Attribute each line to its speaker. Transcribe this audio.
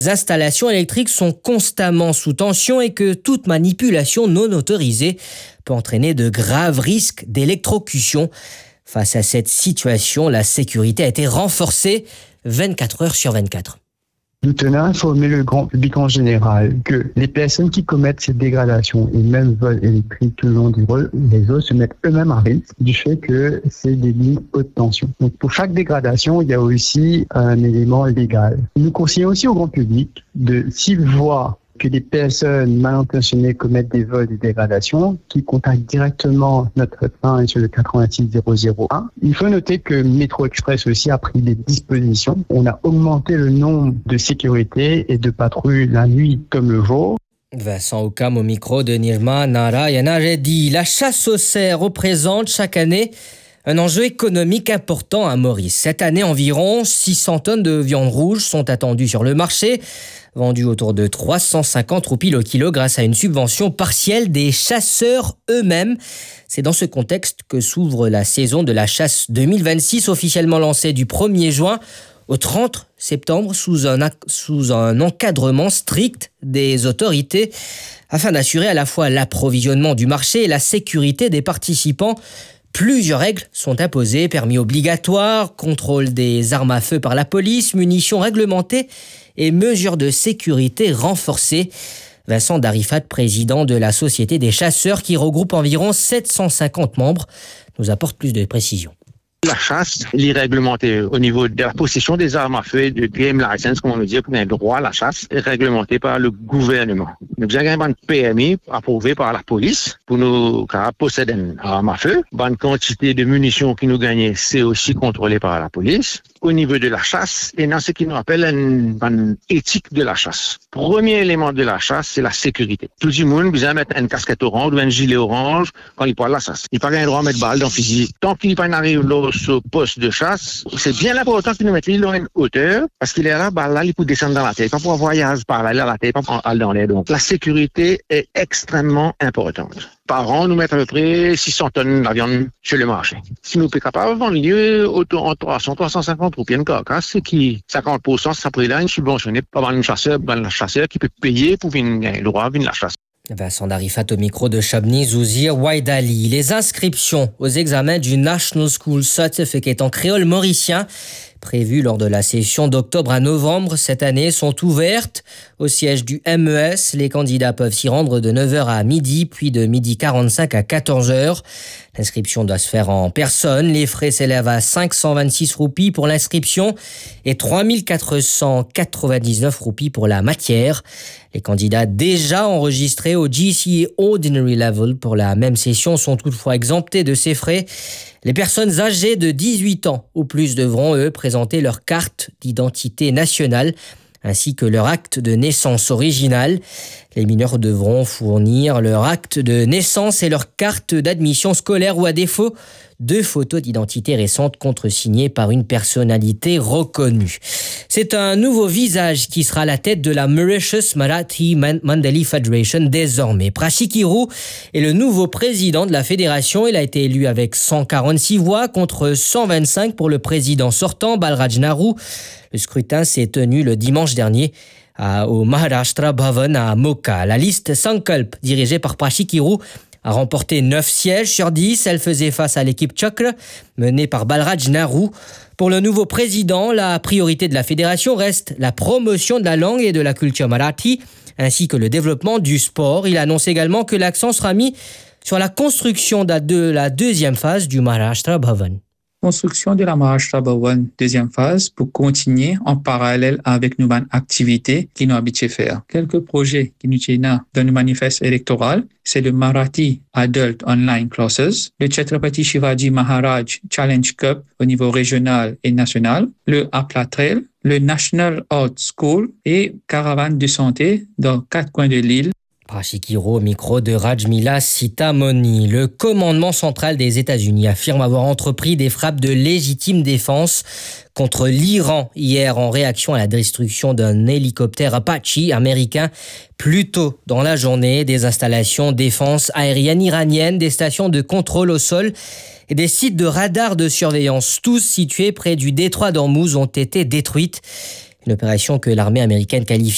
Speaker 1: installations électriques sont constamment sous tension et que toute manipulation non autorisée peut entraîner de graves risques d'électrocution. Face à cette situation, la sécurité a été renforcée 24 heures sur 24.
Speaker 2: Nous tenons à informer le grand public en général que les personnes qui commettent ces dégradations et même vols électriques tout le long du réseau se mettent eux-mêmes à risque du fait que c'est des lignes haute tension. Donc pour chaque dégradation, il y a aussi un élément légal. Nous conseillons aussi au grand public de, s'ils voient que des personnes mal intentionnées commettent des vols et des dégradations, qui contactent directement notre hotline sur le 86001. Il faut noter que Métro Express aussi a pris des dispositions. On a augmenté le nombre de sécurité et de patrouilles la nuit comme le jour.
Speaker 1: Vincent Oukam au micro de Nirma Narayana Reddy. La chasse aux cerfs représente chaque année un enjeu économique important à Maurice. Cette année, environ 600 tonnes de viande rouge sont attendues sur le marché, vendues autour de 350 roupies le kilo grâce à une subvention partielle des chasseurs eux-mêmes. C'est dans ce contexte que s'ouvre la saison de la chasse 2026, officiellement lancée du 1er juin au 30 septembre sous un encadrement strict des autorités afin d'assurer à la fois l'approvisionnement du marché et la sécurité des participants. Plusieurs règles sont imposées, permis obligatoires, contrôle des armes à feu par la police, munitions réglementées et mesures de sécurité renforcées. Vincent Darifat, président de la Société des chasseurs qui regroupe environ 750 membres, nous apporte plus de précisions.
Speaker 3: La chasse, elle est réglementée au niveau de la possession des armes à feu, de game license, comme on le dit, pour un droit à la chasse, est réglementée par le gouvernement. Nous avons un permis approuvé par la police pour nous posséder une arme à feu. Bonne quantité de munitions qui nous gagnent, c'est aussi contrôlé par la police. Au niveau de la chasse, et dans ce qui nous appelle une éthique de la chasse. Premier élément de la chasse, c'est la sécurité. Tout le monde besoin mettre une casquette orange ou un gilet orange quand il parle de la chasse. Il n'a pas le droit de mettre balle dans le fusil. Tant qu'il n'y arrive là au poste de chasse, c'est bien important qu'il nous mette l'île dans une hauteur, parce qu'il est là, balle là, il peut descendre dans la tête, pas pour un voyage par là, la tête, pas pour aller dans l'air. Donc, la sécurité est extrêmement importante. Par an, nous mettons à peu près 600 tonnes de viande sur le marché. Si nous sommes capables de vendre lieu autour de 300-350 roupies une carcasse, c'est qui 50% ça prix là, subventionné par un chasseur qui peut payer pour venir le droit venir la chasse.
Speaker 1: Vincent Darifat au micro de Chabni Zouzir Waidali. Les inscriptions aux examens du National School Certificate en créole mauricien prévues lors de la session d'octobre à novembre cette année sont ouvertes au siège du MES. Les candidats peuvent s'y rendre de 9h à midi, puis de 12h45 à 14h. L'inscription doit se faire en personne. Les frais s'élèvent à 526 roupies pour l'inscription et 3499 roupies pour la matière. Les candidats déjà enregistrés au GCE Ordinary Level pour la même session sont toutefois exemptés de ces frais. Les personnes âgées de 18 ans ou plus devront, eux, présenter leur carte d'identité nationale ainsi que leur acte de naissance original. Les mineurs devront fournir leur acte de naissance et leur carte d'admission scolaire ou à défaut, 2 photos d'identité récentes contresignées par une personnalité reconnue. C'est un nouveau visage qui sera à la tête de la Mauritius Marathi Mandali Federation désormais. Prashik Hiru est le nouveau président de la fédération. Il a été élu avec 146 voix contre 125 pour le président sortant, Balraj Nehru. Le scrutin s'est tenu le dimanche dernier au Maharashtra Bhavan à Mocha. La liste Sankalp, dirigée par Prashik Hiru, a remporté 9 sièges sur 10. Elle faisait face à l'équipe Chakra, menée par Balraj Nehru. Pour le nouveau président, la priorité de la fédération reste la promotion de la langue et de la culture marathi, ainsi que le développement du sport. Il annonce également que l'accent sera mis sur la construction de la deuxième phase du Maharashtra Bhavan.
Speaker 4: Construction de la Maharashtra Bhavan, deuxième phase, pour continuer en parallèle avec nos activités qui nous habituent à faire. Quelques projets qui nous tiennent dans le manifeste électoral, c'est le Marathi Adult Online Classes, le Chhatrapati Shivaji Maharaj Challenge Cup au niveau régional et national, le Apla Trail, le National Art School et caravane de santé dans 4 coins de l'île.
Speaker 1: Prashik Hiru au micro de Rajmila Sitamoni. Le commandement central des États-Unis affirme avoir entrepris des frappes de légitime défense contre l'Iran hier en réaction à la destruction d'un hélicoptère Apache américain plus tôt dans la journée. Des installations défense aérienne iranienne, des stations de contrôle au sol et des sites de radars de surveillance, tous situés près du détroit d'Ormuz, ont été détruites. Une opération que l'armée américaine qualifie